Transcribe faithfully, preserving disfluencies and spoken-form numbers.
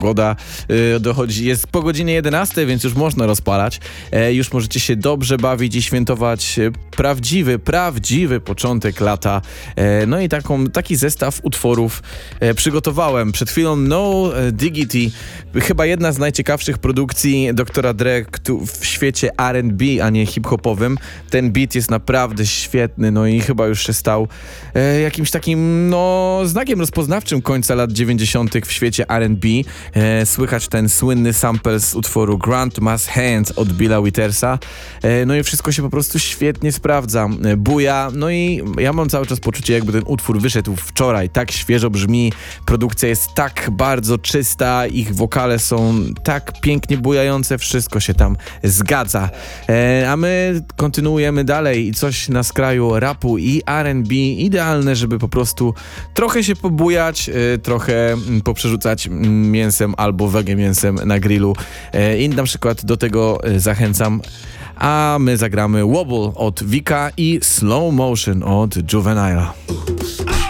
pogoda y, dochodzi, jest po godzinie jedenastej, więc już można rozpalać. E, już możecie się dobrze bawić i świętować prawdziwy, prawdziwy początek lata. E, no i taką, taki zestaw utworów e, przygotowałem. Przed chwilą No Diggity, chyba jedna z najciekawszych produkcji doktora Dre w świecie R and B, a nie hip-hopowym. Ten beat jest naprawdę świetny, no i chyba już się stał e, jakimś takim, no, znakiem rozpoznawczym końca lat dziewięćdziesiątych w świecie R and B. E, słychać ten słynny sample z utworu Grandma's Hands od Billa Withersa. E, no i wszystko się po prostu świetnie sprawdza. E, buja, no i ja mam cały czas poczucie, jakby ten utwór wyszedł wczoraj. Tak świeżo brzmi, produkcja jest tak bardzo czysta, ich wokale są tak pięknie bujające, wszystko się tam zgadza. E, a my kontynuujemy dalej i coś na skraju rapu i R and B. Idealne, żeby po prostu trochę się pobujać, e, trochę poprzerzucać mięsem albo wege mięsem na grillu. E, I na przykład do tego e, zachęcam. A my zagramy Wobble od Vika i Slow Motion od Juvenila.